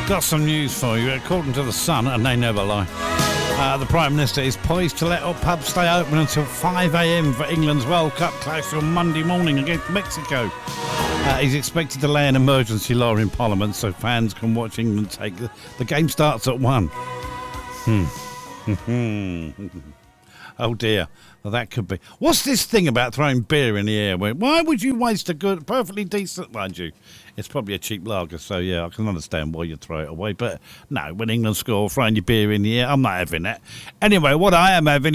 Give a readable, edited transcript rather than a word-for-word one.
Got some news for you. According to The Sun, and they never lie, the Prime Minister is poised to let pubs stay open until 5 a.m. for England's World Cup clash on Monday morning against Mexico. He's expected to lay an emergency law in Parliament so fans can watch England take... The game starts at 1. Oh dear, well, that could be... What's this thing about throwing beer in the air? Why would you waste a good, perfectly decent... Mind you, it's probably a cheap lager, so yeah, I can understand why you'd throw it away. But no, when England score, throwing your beer in the air, I'm not having that. Anyway, what I am having